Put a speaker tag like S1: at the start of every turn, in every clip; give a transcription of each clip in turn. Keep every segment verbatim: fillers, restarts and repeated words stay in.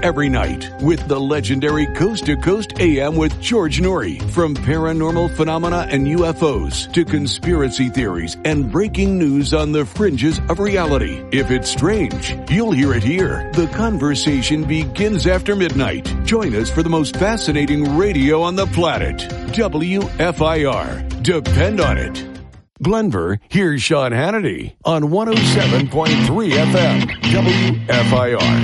S1: every night with the legendary Coast to Coast A M with George Norrie. From paranormal phenomena and U F Os to conspiracy theories and breaking news on the fringes of reality. If it's strange, you'll hear it here. The conversation begins after midnight. Join us for the most fascinating radio on the planet. W F I R. Depend on it. Glenver, here's Sean Hannity on one oh seven point three F M, W F I R.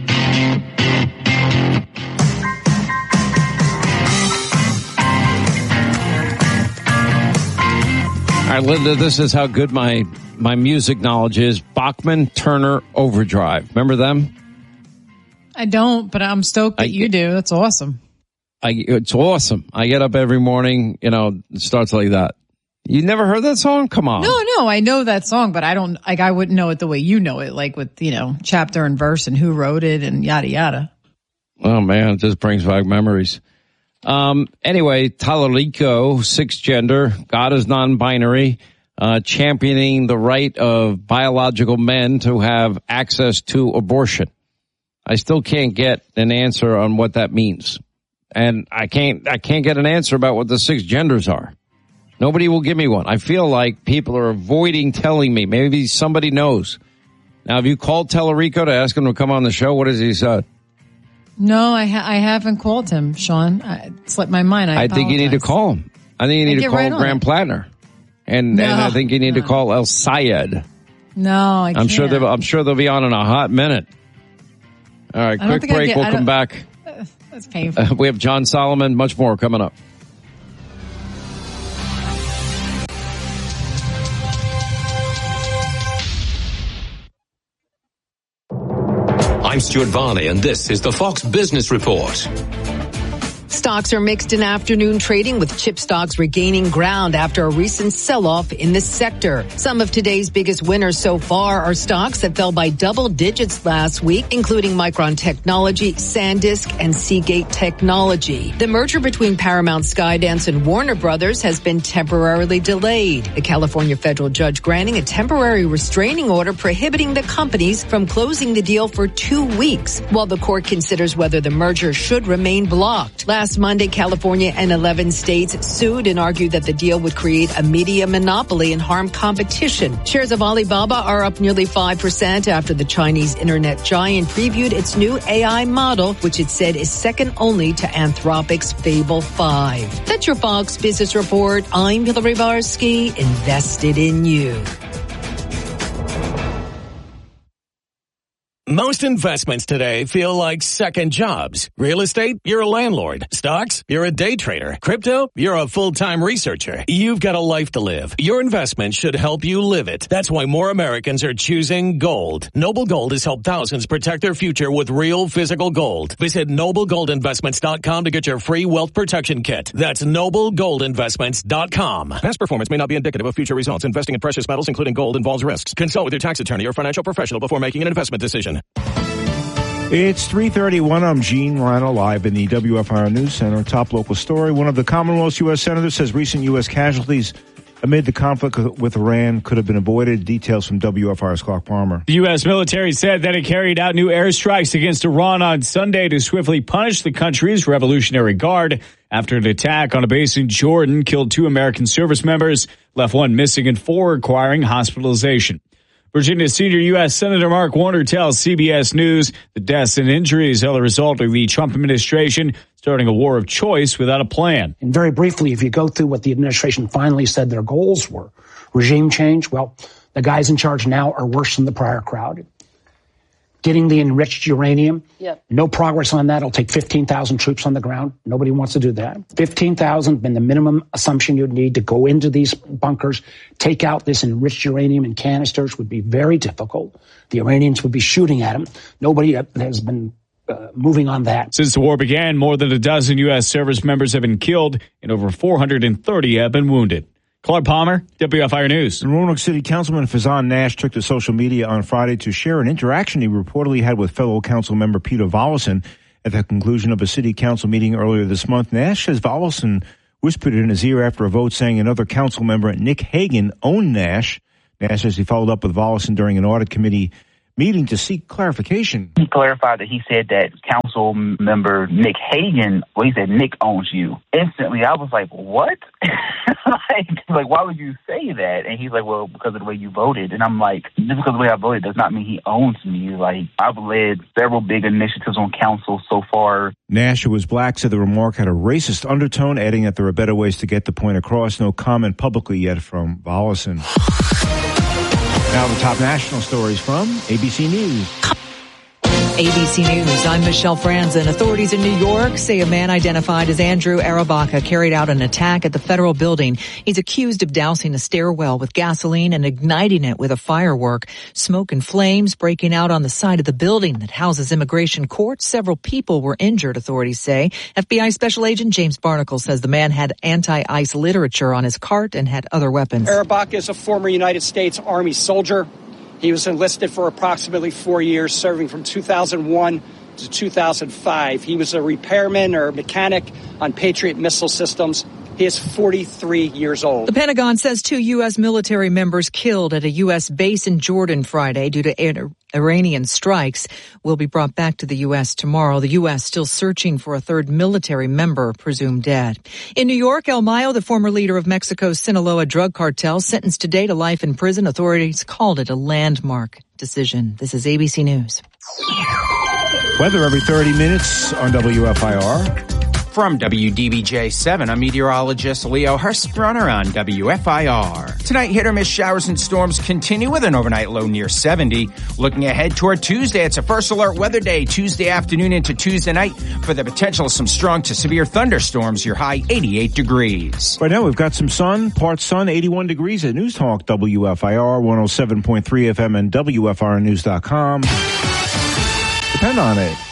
S2: All right, Linda, this is how good my, my music knowledge is. Bachman Turner Overdrive. Remember them?
S3: I don't, but I'm stoked that I, you do. That's awesome.
S2: I, it's awesome. I get up every morning, you know, it starts like that. You never heard that song? Come on.
S3: No, no, I know that song, but I don't, like, I wouldn't know it the way you know it, like with, you know, chapter and verse and who wrote it and yada, yada.
S2: Oh, man, it just brings back memories. Um, anyway, Talarico, sixth gender, God is non-binary, uh, championing the right of biological men to have access to abortion. I still can't get an answer on what that means. And I can't, I can't get an answer about what the six genders are. Nobody will give me one. I feel like people are avoiding telling me. Maybe somebody knows. Now, have you called Talarico to ask him to come on the show? What has he said?
S3: No, I ha- I haven't called him, Sean. I, it slipped my mind. I,
S2: I think you need to call him. I think you need to call right Graham Plattner. And, no, and I think you need no. to call El Sayed.
S3: No, I can't.
S2: I'm sure they'll, I'm sure they'll be on in a hot minute. All right, quick break. Get, we'll come back.
S3: That's painful.
S2: Uh, we have John Solomon, much more coming up.
S4: I'm Stuart Varney, and this is the Fox Business Report.
S5: Stocks are mixed in afternoon trading, with chip stocks regaining ground after a recent sell-off in the sector. Some of today's biggest winners so far are stocks that fell by double digits last week, including Micron Technology, SanDisk, and Seagate Technology. The merger between Paramount, Skydance, and Warner Brothers has been temporarily delayed. The California federal judge granting a temporary restraining order prohibiting the companies from closing the deal for two weeks, while the court considers whether the merger should remain blocked. Last Monday, California and eleven states sued and argued that the deal would create a media monopoly and harm competition. Shares of Alibaba are up nearly five percent after the Chinese internet giant previewed its new A I model, which it said is second only to Anthropic's Fable five. That's your Fox Business Report. I'm Hillary Barsky, invested in you.
S6: Most investments today feel like second jobs. Real estate, you're a landlord. Stocks, you're a day trader. Crypto, you're a full-time researcher. You've got a life to live. Your investment should help you live it. That's why more Americans are choosing gold. Noble Gold has helped thousands protect their future with real physical gold. Visit noble gold investments dot com to get your free wealth protection kit. That's noble gold investments dot com. Past performance may not be indicative of future results. Investing in precious metals, including gold, involves risks. Consult with your tax attorney or financial professional before making an investment decision.
S7: It's three thirty-one. I'm Gene Rano, live in the W F I R News Center. Top local story. One of the Commonwealth's U S senators says recent U S casualties amid the conflict with Iran could have been avoided. Details from W F I R's Clark Palmer.
S8: The U S military said that it carried out new airstrikes against Iran on Sunday to swiftly punish the country's Revolutionary Guard after an attack on a base in Jordan killed two American service members, left one missing and four requiring hospitalization. Virginia's senior U S Senator Mark Warner tells C B S News the deaths and injuries are the result of the Trump administration starting a war of choice without a plan.
S9: And very briefly, if you go through what the administration finally said their goals were, regime change, well, the guys in charge now are worse than the prior crowd. Getting the enriched uranium, yep. No progress on that. It'll take fifteen thousand troops on the ground. Nobody wants to do that. fifteen thousand been the minimum assumption you'd need to go into these bunkers, take out this enriched uranium in canisters would be very difficult. The Iranians would be shooting at them. Nobody has been uh, moving on that.
S8: Since the war began, more than a dozen U S service members have been killed and over four hundred thirty have been wounded. Clark Palmer, W F I R News.
S7: And Roanoke City Councilman Faison Nash took to social media on Friday to share an interaction he reportedly had with fellow council member Peter Volleson at the conclusion of a city council meeting earlier this month. Nash says Volleson whispered in his ear after a vote saying another council member, Nick Hagan, owned Nash. Nash says he followed up with Volleson during an audit committee meeting to seek clarification.
S10: He clarified that he said that council council member Nick Hagan, well, he said, Nick owns you. Instantly, I was like, what? like, like, why would you say that? And he's like, well, because of the way you voted. And I'm like, just because of the way I voted does not mean he owns me. Like, I've led several big initiatives on council so far.
S7: Nash, who was black, said the remark had a racist undertone, adding that there are better ways to get the point across. No comment publicly yet from Volleson. Now the top national stories from A B C News.
S11: A B C News, I'm Michelle Franzen. Authorities in New York say a man identified as Andrew Arabaka carried out an attack at the federal building. He's accused of dousing a stairwell with gasoline and igniting it with a firework. Smoke and flames breaking out on the side of the building that houses immigration court. Several people were injured, authorities say. F B I Special Agent James Barnacle says the man had anti-ICE literature on his cart and had other weapons.
S12: Arabaka is a former United States Army soldier. He was enlisted for approximately four years, serving from two thousand one to two thousand five. He was a repairman or mechanic on Patriot missile systems. He is forty-three years old.
S11: The Pentagon says two U S military members killed at a U S base in Jordan Friday due to Iranian strikes will be brought back to the U S tomorrow. The U S still searching for a third military member presumed dead. In New York, El Mayo, the former leader of Mexico's Sinaloa drug cartel, sentenced today to life in prison. Authorities called it a landmark decision. This is A B C News.
S7: Weather every thirty minutes on W F I R.
S13: From W D B J seven, I'm meteorologist Leo Hurstrunner on W F I R. Tonight, hit or miss showers and storms continue with an overnight low near seventy. Looking ahead toward Tuesday, it's a first alert weather day Tuesday afternoon into Tuesday night for the potential of some strong to severe thunderstorms. Your high eighty-eight degrees.
S7: Right now, we've got some sun, part sun, eighty-one degrees at News Talk W F I R, one oh seven point three F M and W F I R news dot com. Depend on it.